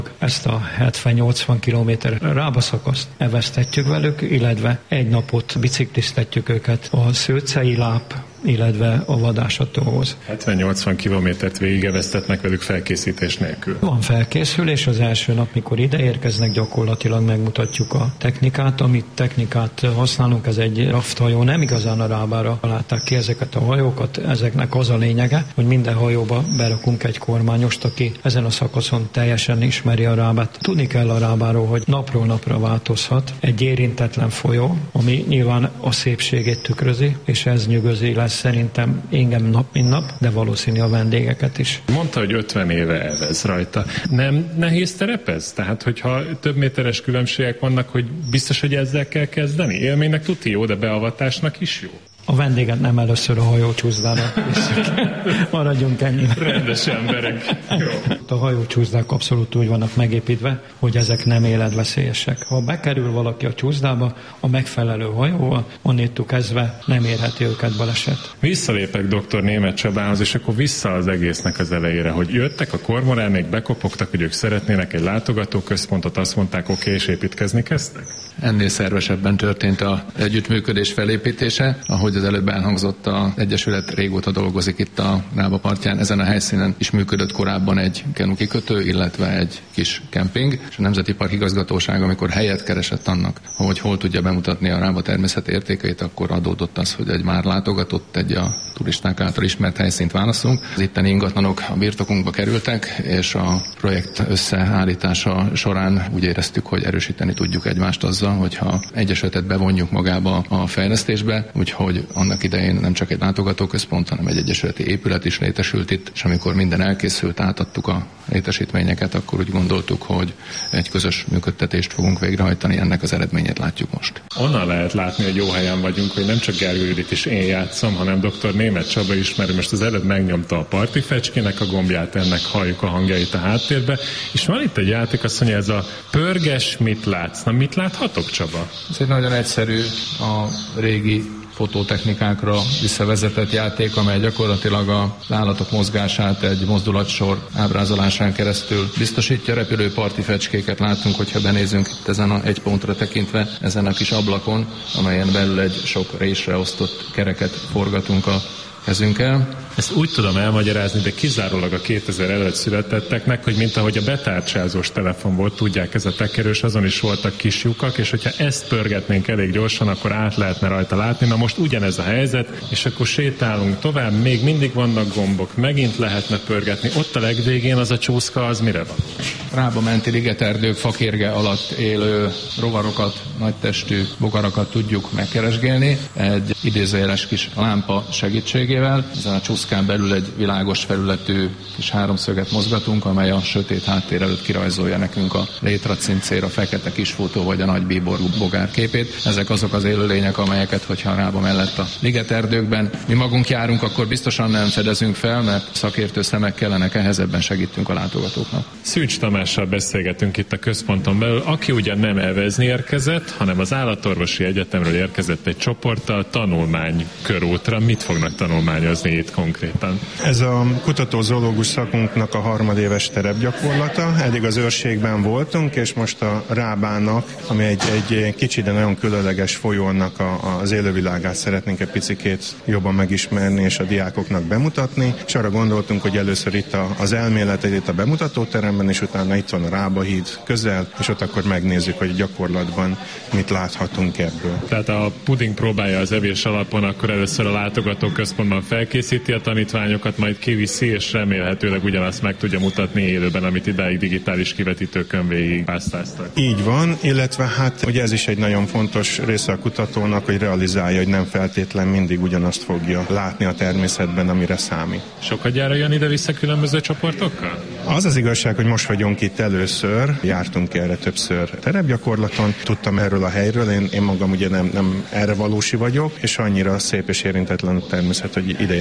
Ezt a 70-80 kilométer rábaszakaszt eveztetjük velük, illetve egy napot bicikliztetjük őket a Szőcei láp, illetve a vadásattóhoz. 70-80 kilométert végigeveztetnek velük felkészítés nélkül. Van felkészülés, az első nap, mikor ide érkeznek, gyakorlatilag megmutatjuk a technikát. Amit technikát használunk, ez egy rafthajó, nem igazán a rábára találták ki ezeket a hajókat, ezeknek az a lényege, hogy minden hajóba berakunk egy kormányost, aki ezen a szakaszon teljesen ismeri a rábát. Tudni kell a rábáról, hogy napról napra változhat. Egy érintetlen folyó, ami nyilván a szépségét tükrözi, és ez nyűgözi lesz szerintem engem nap mint nap, de valószínű a vendégeket is. Mondta, hogy 50 éve evez rajta. Nem nehéz terepez? Tehát, hogyha több méteres különbségek vannak, hogy biztos, hogy ezzel kell kezdeni? Élménynek tuti jó, de beavatásnak is jó. A vendéget nem először a hajócsúszdára visszük. Maradjunk ennyi. Rendes emberek. Jó. A hajócsúszdák abszolút úgy vannak megépítve, hogy ezek nem életveszélyesek. Ha bekerül valaki a csúszdába, a megfelelő hajóval, onnétől kezdve nem érheti őket baleset. Visszalépek dr. Németh Csabához, és akkor vissza az egésznek az elejére, hogy jöttek a kormoránék, bekopogtak, hogy ők szeretnének egy látogatóközpontot, azt mondták, oké, és építkezni kezdtek? Ennél szervesebben történt az együttműködés felépítése, ahogy az előbb elhangzott, az Egyesület régóta dolgozik itt a Rába partján. Ezen a helyszínen is működött korábban egy kenukikötő, illetve egy kis kemping, és a Nemzeti Park Igazgatóság, amikor helyet keresett annak, hogy hol tudja bemutatni a Rába természeti értékeit, akkor adódott az, hogy egy már látogatott, egy a turisták által ismert helyszínt válaszunk. Az itteni ingatlanok a birtokunkba kerültek, és a projekt összeállítása során úgy éreztük, hogy erősíteni tudjuk egymást azzal, hogyha Egyesületet bevonjuk magába a fejlesztésbe, úgyhogy annak idején nem csak egy látogatóközpont, hanem egy egyesületi épület is létesült itt, és amikor minden elkészült, átadtuk a létesítményeket, akkor úgy gondoltuk, hogy egy közös működtetést fogunk végrehajtani, ennek az eredményét látjuk most. Onnan lehet látni, hogy jó helyen vagyunk, hogy nem csak Gergő Judit is én játszom, hanem dr. Németh Csaba is, mert most az előbb megnyomta a parti fecskének a gombját, ennek halljuk a hangjait a háttérbe, és van itt egy játék, azt mondja, ez a pörges, mit látsz? Na, mit láthatok, Csaba? Ez egy nagyon egyszerű, a régi fotótechnikákra visszavezetett játék, amely gyakorlatilag az állatok mozgását egy mozdulatsor ábrázolásán keresztül biztosítja. Repülő parti fecskéket látunk, hogyha benézünk itt ezen a egy pontra tekintve, ezen a kis ablakon, amelyen belül egy sok résre osztott kereket forgatunk a kezünkkel. Ezt úgy tudom elmagyarázni, de kizárólag a 2000 előtt születetteknek, hogy mint ahogy a betárcsázós telefon volt, tudják, ez a tekerős, azon is voltak kis lyukak, és hogyha ezt pörgetnénk elég gyorsan, akkor át lehetne rajta látni. Na most ugyanez a helyzet, és akkor sétálunk tovább, még mindig vannak gombok, megint lehetne pörgetni. Ott a legvégén az a csúszka, az mire van? Rába menti ligeterdők fakérge alatt élő rovarokat, nagytestű bogarakat tudjuk megkeresgélni egy idézőjeles kis lámpa segítségével. Ezen a csúszkán belül egy világos felületű kis háromszöget mozgatunk, amely a sötét háttér előtt kirajzolja nekünk a létracincér, a fekete kisfutó vagy a nagy bíbor bogár képét. Ezek azok az élőlények, amelyeket, hogyha Rába mellett a ligeterdőkben mi magunk járunk, akkor biztosan nem fedezünk fel, mert szakértő szemek kellenek, ehhez ebben segítünk a látogatóknak. Szűcs Tamással beszélgetünk itt a központon belül, aki ugyan nem evezni érkezett, hanem az Állatorvosi Egyetemről érkezett egy csoporttal tanulmánykörútra. Mit fognak tanulmányozni itt konkrétan? Ez a kutató-zoológus szakunknak a harmadéves terepgyakorlata. Eddig az őrségben voltunk, és most a Rábának, ami egy kicsi, de nagyon különleges folyónak az élővilágát szeretnénk egy picikét jobban megismerni és a diákoknak bemutatni. És arra gondoltunk, hogy először itt az elméletet itt a bemutatóteremben, és utána itt van a Rába híd közel, és ott akkor megnézzük, hogy gyakorlatban mit láthatunk ebből. Tehát a puding próbálja az evés alapon, akkor először a látogatóközpontban felkészíti a tanítványokat, majd kiviszi, és remélhetőleg ugyanazt meg tudja mutatni élőben, amit idáig digitális kivetítőkön végig pásztáztak. Így van, illetve hát ugye ez is egy nagyon fontos része a kutatónak, hogy realizálja, hogy nem feltétlen mindig ugyanazt fogja látni a természetben, amire számít. Sokadjára jön ide-vissza különböző csoportokkal? Az az igazság, hogy most vagyunk itt először, jártunk erre többször terepgyakorlaton, tudtam erről a helyről, én magam ugye nem erre valósi vagyok, és annyira szép és érintetlen a természet, hogy ide járunk vissza.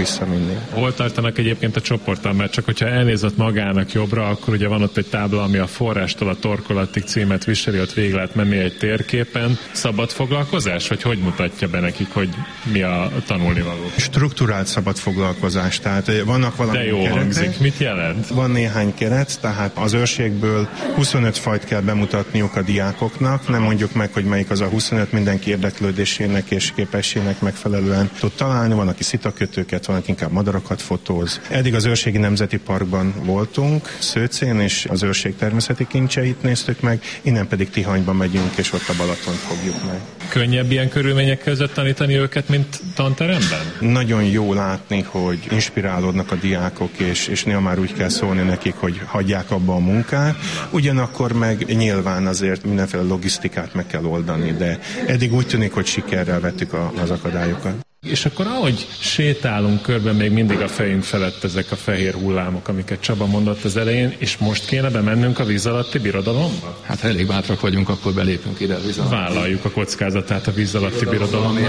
vissza mindig. Hol tartanak egyébként a csoporttal? Mert csak hogyha elnézett magának jobbra, akkor ugye van ott egy tábla, ami a forrástól a torkolatig címet viseli, ott végig lehet menni egy térképen. Szabad foglalkozás? Vagy hogy mutatja be nekik, hogy mi a tanulnivaló? Strukturált szabad foglalkozás, tehát vannak valami de jó keretek. Hangzik. Mit jelent? Van néhány keret, tehát az őrségből 25 fajt kell bemutatniuk a diákoknak, nem mondjuk meg, hogy melyik az a 25, mindenki érdeklődésének és képességének megfelelően tud találni, van, aki szitakötőket, van, aki inkább madarakat fotóz. Eddig az Őrségi Nemzeti Parkban voltunk, Szőcén, és az őrség természeti kincseit néztük meg, innen pedig Tihanyba megyünk, és ott a Balatont fogjuk meg. Könnyebb ilyen körülmények között tanítani őket, mint tanteremben? Nagyon jó látni, hogy inspirálódnak a diákok, és néha már úgy kell szólni nekik, hogy hagyják abba a munkát. Ugyanakkor meg nyilván azért mindenféle logisztikát meg kell oldani, de eddig úgy tűnik, hogy sikerrel vettük az akadályokat. És akkor ahogy sétálunk körben, még mindig a fejünk felett ezek a fehér hullámok, amiket Csaba mondott az elején, és most kéne bemennünk a víz alatti birodalomba? Hát ha elég bátrak vagyunk, akkor belépünk ide a víz alatti. Vállaljuk a kockázatát a víz alatti birodalomba.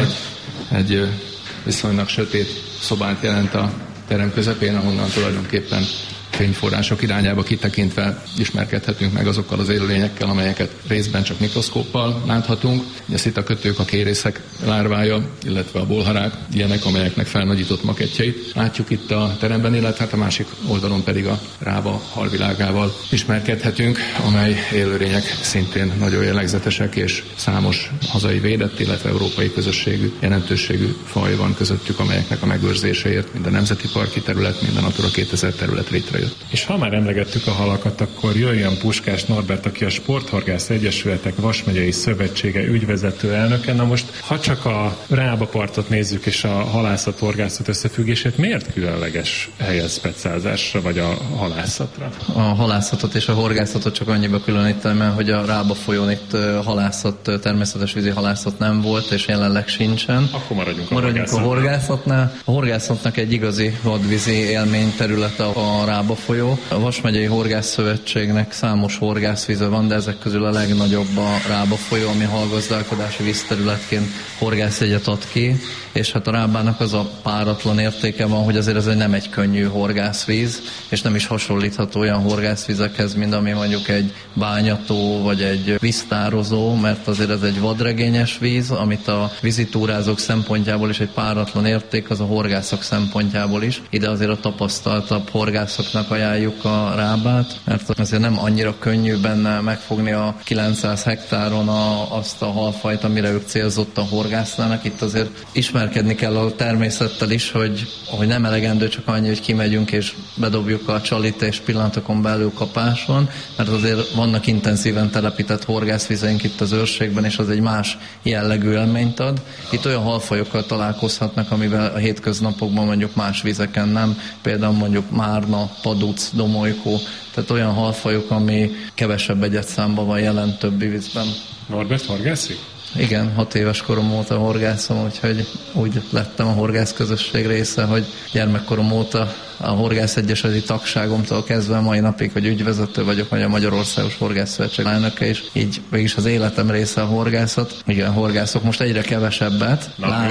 Egy viszonylag sötét szobát jelent a terem közepén, ahonnan tulajdonképpen fényforrások irányába kitekintve ismerkedhetünk meg azokkal az élőlényekkel, amelyeket részben csak mikroszkóppal láthatunk. A szitakötők, a kérészek lárvája, illetve a bolharák, ilyenek, amelyeknek felnagyított makettjeit látjuk itt a teremben, illetve a másik oldalon pedig a rába halvilágával ismerkedhetünk, amely élőlények szintén nagyon jellegzetesek, és számos hazai védett, illetve európai közösségű, jelentőségű faj van közöttük, amelyeknek a megőrzéséért mind a Nemzeti Parki terület, mind a Natura 2000 terület létrejött. És ha már emlegettük a halakat, akkor jöjjön Puskás Norbert, aki a Sporthorgász Egyesületek Vas-megyei Szövetsége ügyvezető elnöke. Na most, ha csak a Rába partot nézzük és a halászat-horgászat összefüggését, miért különleges helye speciálzásra vagy a halászatra? A halászatot és a horgászatot csak annyiba különítem, mert hogy a Rába folyón itt halászat, természetes vízi halászat nem volt, és jelenleg sincsen. Akkor maradjunk a horgászatnál. A horgászatnak egy igazi vadvízi élményterülete a Rába folyó. A Vas-megyei Horgászszövetségnek számos horgászvíze van, de ezek közül a legnagyobb a Rába folyó, ami halgazdálkodási vízterületként horgászjegyet ad ki, és hát a Rábának az a páratlan értéke van, hogy azért ez nem egy könnyű horgászvíz, és nem is hasonlítható olyan horgászvizekhez, mint ami mondjuk egy bányató, vagy egy víztározó, mert azért ez egy vadregényes víz, amit a vízitúrázók szempontjából is egy páratlan érték, az a horgászok szempontjából is. Ide azért a tapasztaltabb horgászoknak ajánljuk a Rábát, mert azért nem annyira könnyű benne megfogni a 900 hektáron azt a halfajt, amire ők célzottan horgásznának. Itt azért ismerkedni kell a természettel is, hogy nem elegendő csak annyi, hogy kimegyünk és bedobjuk a csalit és pillanatokon belül kapás van, mert azért vannak intenzíven telepített horgászvizeink itt az őrségben, és az egy más jellegű élményt ad. Itt olyan halfajokkal találkozhatnak, amivel a hétköznapokban mondjuk más vizeken nem, például mondjuk márna, paduc, domolykó, tehát olyan halfajok, ami kevesebb egyedszámban van jelen többi vízben. Norbert horgászik? Igen, 6 éves korom óta horgászom, úgyhogy úgy lettem a horgászközösség része, hogy gyermekkorom óta a Horgász Egyesületi tagságomtól kezdve mai napig, hogy ügyvezető vagyok, vagy a Magyarországos Horgászszövetség elnöke, és így mégis az életem része a horgászat. Igen, horgászok most egyre kevesebbet.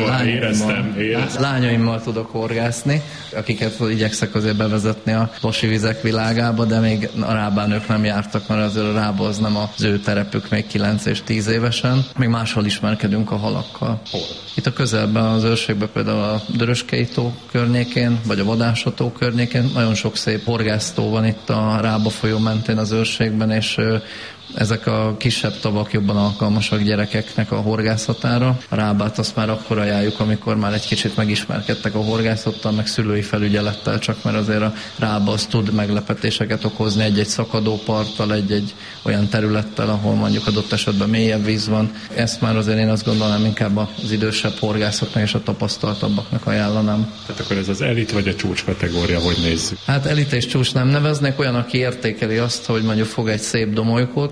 Lányaimmal tudok horgászni, akiket igyekszek azért bevezetni a vasi vizek világába, de még a Rábán ők nem jártak, mert azért a Rába az nem az ő terepük még 9 és 10 évesen. Még máshol ismerkedünk a halakkal. Hol? Itt a közelben az őrségben például a Döröskei tó környékén, vagy a Vadászató környékén nagyon sok szép horgásztó van itt a Rába folyó mentén az őrségben, és ezek a kisebb tavak jobban alkalmasak gyerekeknek a horgászatára. A Rábát azt már akkor ajánljuk, amikor már egy kicsit megismerkedtek a horgászattal, meg szülői felügyelettel, csak mert azért a Rába az tud meglepetéseket okozni egy-egy szakadóparttal, egy-egy olyan területtel, ahol mondjuk adott esetben mélyebb víz van. Ezt már azért én azt gondolom, inkább az idősebb horgászoknak és a tapasztaltabbaknak ajánlanám. Tehát akkor ez az elit vagy a csúcs kategória, hogy nézzük? Hát elit és csúcs nem neveznek, olyan, aki értékeli azt, hogy mondjuk fog egy szép domolykót,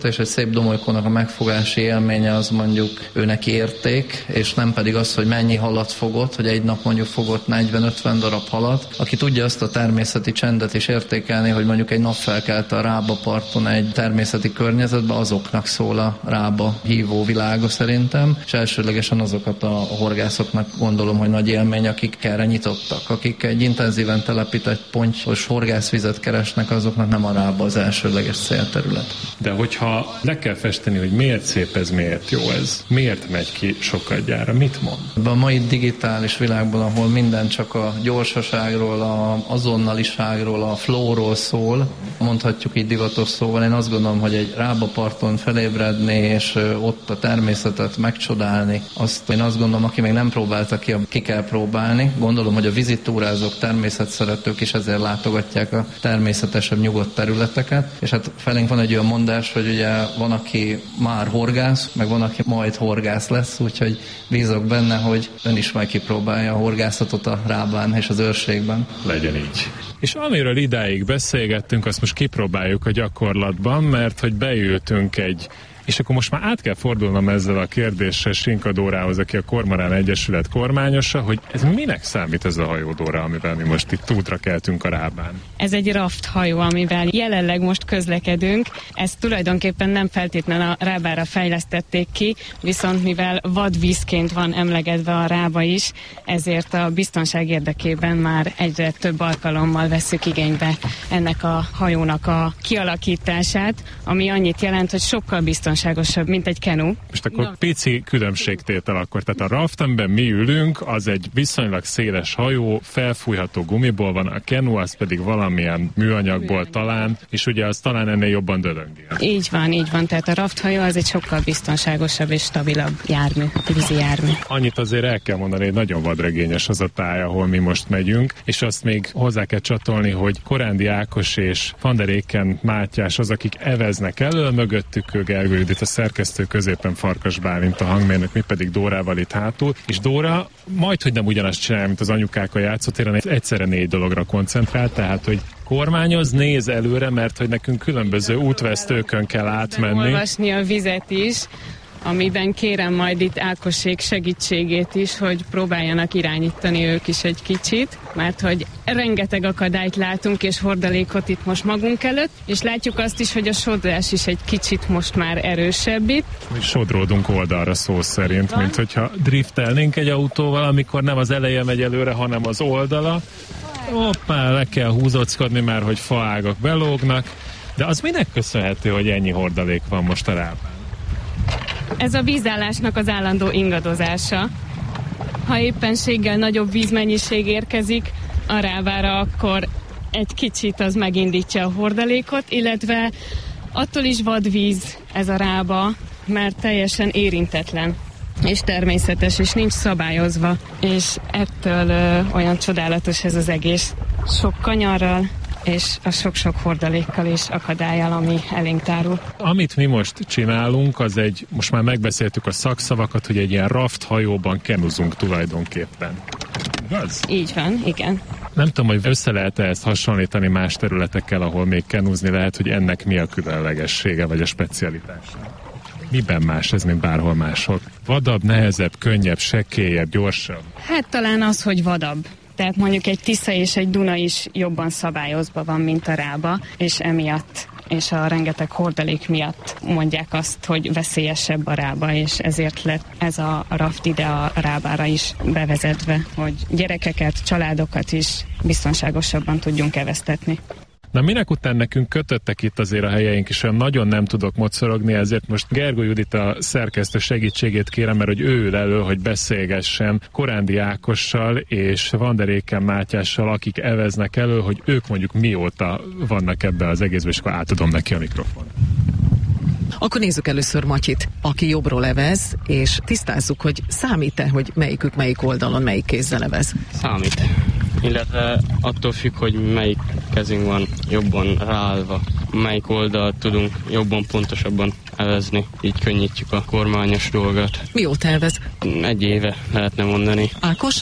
és egy szép domolykónak a megfogási élménye az mondjuk ő neki érték, és nem pedig az, hogy mennyi halat fogott, hogy egy nap mondjuk fogott 40-50 darab halat. Aki tudja azt a természeti csendet is értékelni, hogy mondjuk egy nap felkelte a Rába parton egy természeti környezetben, azoknak szól a Rába hívó világa szerintem, és elsődlegesen azokat a horgászoknak gondolom, hogy nagy élmény, akik erre nyitottak, akik egy intenzíven telepített pontyos horgászvizet keresnek, azoknak nem a Rába az elsődleges célterület. De hogyha le kell festeni, hogy miért szép ez, miért jó ez, miért megy ki sokadjára, mit mond? A mai digitális világban, ahol minden csak a gyorsaságról, az azonnaliságról, a flowról szól, mondhatjuk így divatos szóval, én azt gondolom, hogy egy Rába parton felébredni, és ott a természetet megcsodálni, azt én azt gondolom, aki még nem próbálta ki kell próbálni. Gondolom, hogy a vizitúrázók, természetszeretők is ezért látogatják a természetesebb, nyugodt területeket, és hát felénk van egy olyan mondás, hogy ugye van, aki már horgász, meg van, aki majd horgász lesz, úgyhogy bízok benne, hogy ön is majd kipróbálja a horgászatot a Rábán és az őrségben. Legyen így. És amiről idáig beszélgettünk, azt most kipróbáljuk a gyakorlatban, mert hogy beültünk és akkor most már át kell fordulnom ezzel a kérdéssel Sinka Dórához, aki a Kormorán Egyesület kormányosa, hogy ez minek számít ez a hajó, Dóra, amivel mi most itt útra keltünk a Rábán? Ez egy raft hajó, amivel jelenleg most közlekedünk. Ezt tulajdonképpen nem feltétlenül a Rábára fejlesztették ki, viszont mivel vadvízként van emlegedve a Rába is, ezért a biztonság érdekében már egyre több alkalommal vesszük igénybe ennek a hajónak a kialakítását, ami annyit jelent, hogy sokkal biztonságosabb, mint egy kenu. Most akkor pici különbségtétel akkor. Tehát a raft, amiben mi ülünk, az egy viszonylag széles hajó, felfújható gumiból van, a kenu az pedig valamilyen műanyagból talán, és ugye az talán ennél jobban dödöngél. Így van. Tehát a raft hajó az egy sokkal biztonságosabb és stabilabb jármű, vízi jármű. Annyit azért el kell mondani, hogy nagyon vadregényes az a táj, ahol mi most megyünk, és azt még hozzá kell csatolni, hogy Korándi Ákos és Van der Éken Mátyás az, akik eveznek elől, mögöttük Gergő Judit a szerkesztő, középen Farkas Bálint a hangmérnök, mi pedig Dórával itt hátul, és Dóra majdhogy nem ugyanazt csinál, mint az anyukák a játszótéren, egyszerre 4 dologra koncentrál, tehát hogy kormányoz, néz előre, mert hogy nekünk különböző útvesztőkön kell átmenni. Olvasni a vizet is, amiben kérem majd itt Ákosék segítségét is, hogy próbáljanak irányítani ők is egy kicsit, mert hogy rengeteg akadályt látunk és hordalékot itt most magunk előtt, és látjuk azt is, hogy a sodrás is egy kicsit most már erősebb itt. Mi sodródunk oldalra szó szerint, mint hogyha driftelnénk egy autóval, amikor nem az eleje megy előre, hanem az oldala. Hoppá, le kell húzockodni már, hogy faágak belógnak, de az minek köszönhető, hogy ennyi hordalék van most a Rábán? Ez a vízállásnak az állandó ingadozása. Ha éppenséggel nagyobb vízmennyiség érkezik a Rábára, akkor egy kicsit az megindítja a hordalékot, illetve attól is vadvíz ez a Rába, mert teljesen érintetlen és természetes, és nincs szabályozva, és ettől olyan csodálatos ez az egész. Sok kanyarral és a sok-sok hordalékkal és akadályal, ami elénk tárul. Amit mi most csinálunk, az most már megbeszéltük a szakszavakat, hogy egy ilyen raft hajóban kenuzunk tulajdonképpen. Igaz? Így van, igen. Nem tudom, hogy össze lehet-e ezt hasonlítani más területekkel, ahol még kenúzni lehet, hogy ennek mi a különlegessége vagy a specialitása. Miben más ez, mint bárhol máshol? Vadabb, nehezebb, könnyebb, sekélyebb, gyorsabb? Hát talán az, hogy vadabb. Tehát mondjuk egy Tisza és egy Duna is jobban szabályozva van, mint a Rába, és emiatt, és a rengeteg hordalék miatt mondják azt, hogy veszélyesebb a Rába, és ezért lett ez a raft ide a Rábára is bevezetve, hogy gyerekeket, családokat is biztonságosabban tudjunk eveztetni. Na minek után nekünk kötöttek itt azért a helyeink is, olyan nagyon nem tudok mocorogni, ezért most Gergő Judit a szerkesztő segítségét kérem, mert hogy ő ül elő, hogy beszélgessen Korándi Ákossal és Van der Éken Mátyással, akik eveznek elő, hogy ők mondjuk mióta vannak ebbe az egészben, és akkor átadom neki a mikrofon. Akkor nézzük először Matyit, aki jobbról evez, és tisztázzuk, hogy számít-e, hogy melyikük melyik oldalon, melyik kézzel evez? Számít. Illetve attól függ, hogy melyik kezünk van jobban ráállva, melyik oldalt tudunk jobban, pontosabban evezni. Így könnyítjük a kormányos dolgot. Mióta evez? 1 éve lehetne mondani. Ákos?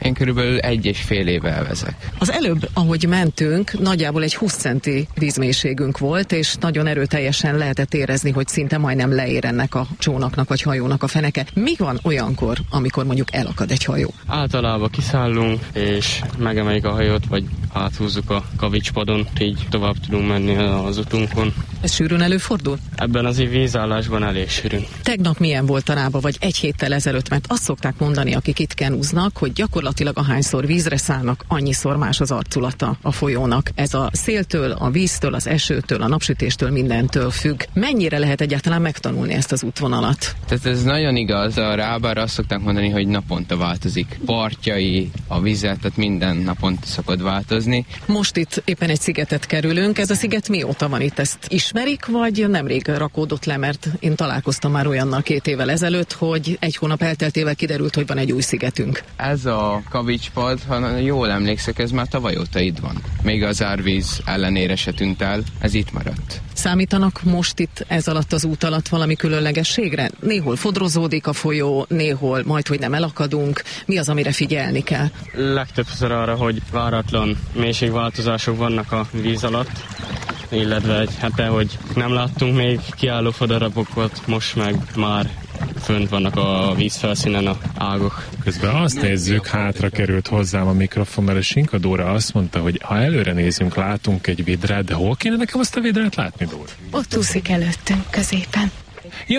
Én körülbelül 1,5 éve elvezek. Az előbb, ahogy mentünk, nagyjából egy 20 centi vízmélységünk volt, és nagyon erőteljesen lehetett érezni, hogy szinte majdnem leér ennek a csónaknak vagy hajónak a feneke. Mi van olyankor, amikor mondjuk elakad egy hajó? Általában kiszállunk, és megemeljük a hajót, vagy áthúzzuk a kavicspadon, így tovább tudunk menni az utunkon. Ez sűrűn előfordul? Ebben az vízállásban elég sűrűn. Tegnap milyen volt a Rába, vagy egy héttel ezelőtt, mert azt szokták mondani, akik itt kenúznak, hogy gyakorlatilag ahányszor vízre szállnak, annyiszor más az arculata a folyónak. Ez a széltől, a víztől, az esőtől, a napsütéstől, mindentől függ. Mennyire lehet egyáltalán megtanulni ezt az útvonalat? Tehát ez nagyon igaz, a Rábára azt szokták mondani, hogy naponta változik. Partjai, a vizet, tehát minden naponta szokott változni. Most itt éppen egy szigetet kerülünk. Ez a sziget mióta van itt? Ezt ismerik, vagy nemrég rakódott le? Mert én találkoztam már olyannal 2 évvel ezelőtt, hogy 1 hónap elteltével kiderült, hogy van egy új szigetünk. Ez a kavicspad, ha jól emlékszek, ez már tavaly óta itt van. Még az árvíz ellenére se tűnt el, ez itt maradt. Számítanak most itt ez alatt az út alatt valami különlegességre? Néhol fodrozódik a folyó, néhol majdhogy nem elakadunk. Mi az, amire figyelni kell? Legtöbbször arra, hogy váratlan mélységváltozások vannak a víz alatt, illetve egy hete, hogy nem láttunk még kiálló fadarabokat, most meg már fönt vannak a vízfelszínen a ágok. Közben azt nézzük, hátra került hozzám a mikrofon, mert a Sinka Dóra azt mondta, hogy ha előre nézünk, látunk egy vidrát, de hol kéne nekem azt a vidrát látni, Dóra? Ott úszik előttünk, középen. Ja,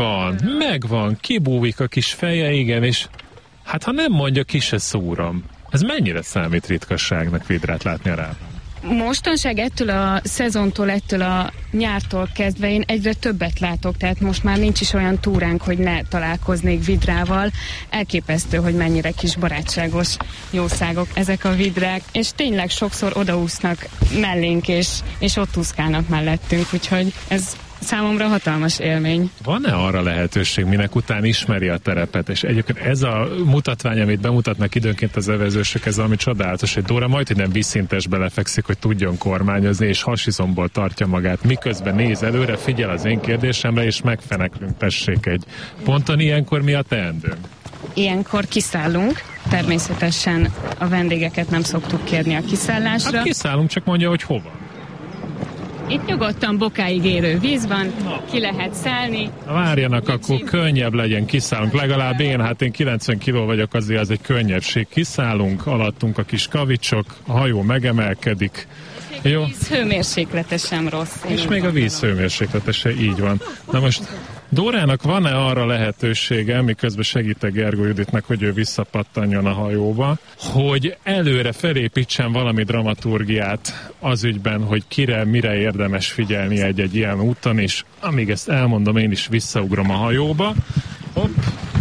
megvan, kibúvik a kis feje, igen, és hát ha nem mondja, ki se szúrom. Ez mennyire számít ritkasságnak vidrát látni a Rában? Mostanság ettől a szezontól, ettől a nyártól kezdve én egyre többet látok, tehát most már nincs is olyan túránk, hogy ne találkoznék vidrával. Elképesztő, hogy mennyire kis barátságos jószágok ezek a vidrák, és tényleg sokszor odaúsznak mellénk, és ott úszkálnak mellettünk, úgyhogy ez számomra hatalmas élmény. Van-e arra lehetőség, minek után ismeri a terepet? És egyébként ez a mutatvány, amit bemutatnak időnként az evezősök, ez valami csodálatos, hogy Dóra majd, hogy nem vízszintesbe lefekszik, hogy tudjon kormányozni, és hasizomból tartja magát. Miközben néz előre, figyel az én kérdésemre, és megfeneklünk, tessék egy ponton. Ilyenkor mi a teendőnk? Ilyenkor kiszállunk. Természetesen a vendégeket nem szoktuk kérni a kiszállásra. Hát kiszállunk, csak mondja, hogy hova. Itt nyugodtan bokáig érő víz van, ki lehet szállni. Várjanak, akkor könnyebb legyen, kiszállunk. Legalább én 90 kiló vagyok, azért az egy könnyebbség. Kiszállunk, alattunk a kis kavicsok, a hajó megemelkedik. Jó. A víz hőmérséklete sem rossz. És még a víz hőmérséklete se, így van. Na most Dórának van-e arra lehetősége, miközben segítek Gergő Juditnak, hogy ő visszapattanjon a hajóba, hogy előre felépítsen valami dramaturgiát az ügyben, hogy kire, mire érdemes figyelni egy ilyen úton, és amíg ezt elmondom, én is visszaugrom a hajóba. Hopp,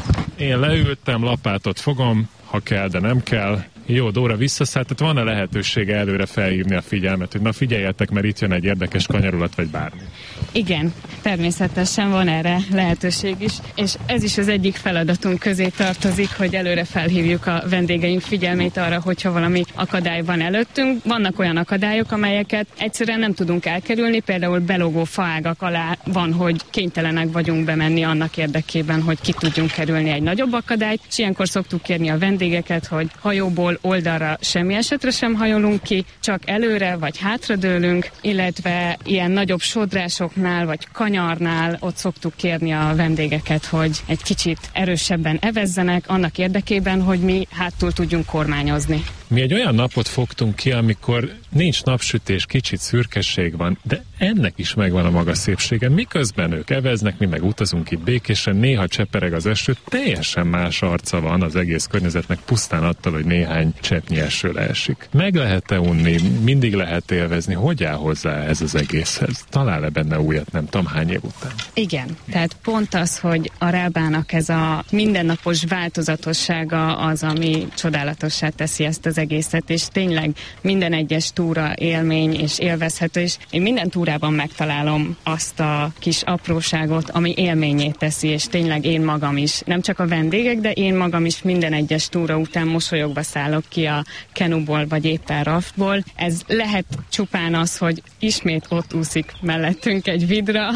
én leültem, lapátot fogom, ha kell, de nem kell. Jó, Dóra visszaszállt, tehát van-e lehetősége előre felhívni a figyelmet, hogy na figyeljetek, mert itt jön egy érdekes kanyarulat, vagy bármi? Igen, természetesen van erre lehetőség is, és ez is az egyik feladatunk közé tartozik, hogy előre felhívjuk a vendégeink figyelmét arra, hogyha valami akadály van előttünk. Vannak olyan akadályok, amelyeket egyszerűen nem tudunk elkerülni, például belógó faágak alá van, hogy kénytelenek vagyunk bemenni annak érdekében, hogy ki tudjunk kerülni egy nagyobb akadályt, és ilyenkor szoktuk kérni a vendégeket, hogy hajóból oldalra semmi esetre sem hajolunk ki, csak előre vagy hátradőlünk, illetve ilyen nagyobb sodrásoknál vagy kanyarnál ott szoktuk kérni a vendégeket, hogy egy kicsit erősebben evezzenek annak érdekében, hogy mi hátul tudjunk kormányozni. Mi egy olyan napot fogtunk ki, amikor nincs napsütés, kicsit szürkesség van, de ennek is megvan a maga szépsége. Miközben ők eveznek, mi meg utazunk itt békésen, néha csepereg az eső, teljesen más arca van az egész környezetnek, pusztán attól, hogy néhány cseppnyi eső leesik. Meg lehet-e unni, mindig lehet élvezni, hogy áll hozzá ez az egészhez? Talál-e benne újat, nem tudom hány év után? Igen, tehát pont az, hogy a Rábának ez a mindennapos változatossága az, ami csodálatossá teszi ezt az egészet, és tényleg minden egyes túra élmény és élvezhető, és én minden túrában megtalálom azt a kis apróságot, ami élményét teszi, és tényleg én magam is, nem csak a vendégek, de én magam is minden egyes túra után mosolyogva szállok ki a kenuból, vagy éppen raftból. Ez lehet csupán az, hogy ismét ott úszik mellettünk egy vidra,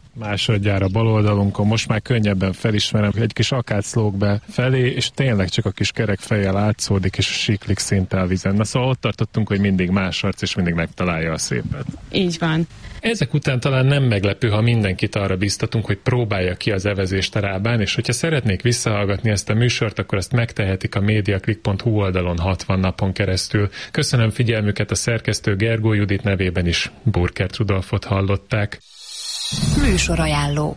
másodjára bal oldalunkon, most már könnyebben felismerem, egy kis akác lóg be felé, és tényleg csak a kis kerek fejjel átszódik, és siklik szinte a vízen. Na szóval ott tartottunk, hogy mindig más arc, és mindig megtalálja a szépet. Így van. Ezek után talán nem meglepő, ha mindenkit arra biztatunk, hogy próbálja ki az evezést a Rábán, és hogyha szeretnék visszahallgatni ezt a műsort, akkor ezt megtehetik a mediaclick.hu oldalon 60 napon keresztül. Köszönöm figyelmüket, a szerkesztő Gergó Judit nevében is Burkert Rudolfot hallották. Műsorajánló.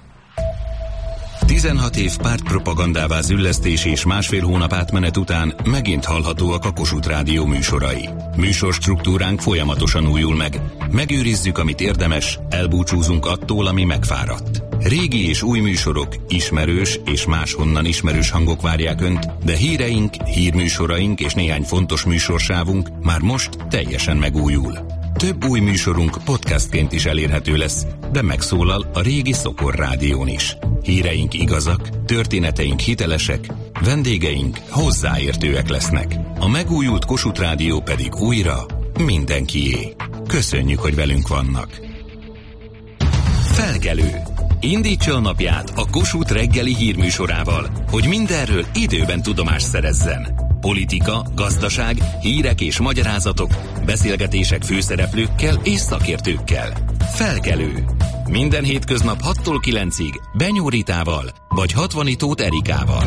16 év pártpropagandává züllesztés és másfél hónap átmenet után megint hallhatóak a Kossuth Rádió műsorai. Műsorstruktúránk folyamatosan újul meg. Megőrizzük, amit érdemes, elbúcsúzunk attól, ami megfáradt. Régi és új műsorok, ismerős és máshonnan ismerős hangok várják Önt, de híreink, hírműsoraink és néhány fontos műsorsávunk már most teljesen megújul. Több új műsorunk podcastként is elérhető lesz, de megszólal a régi Szokor Rádión is. Híreink igazak, történeteink hitelesek, vendégeink hozzáértőek lesznek. A megújult Kossuth Rádió pedig újra mindenkié. Köszönjük, hogy velünk vannak. Felkelő. Indítsa a napját a Kossuth reggeli hírműsorával, hogy mindenről időben tudomást szerezzen. Politika, gazdaság, hírek és magyarázatok, beszélgetések főszereplőkkel és szakértőkkel. Felkelő. Minden hétköznap 6-tól 9-ig Benyó Ritával vagy Hatvani Tóth Erikával.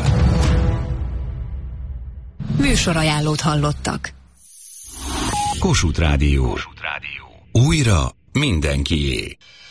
Műsorajánlót hallottak. Kossuth Rádió. Újra mindenkié.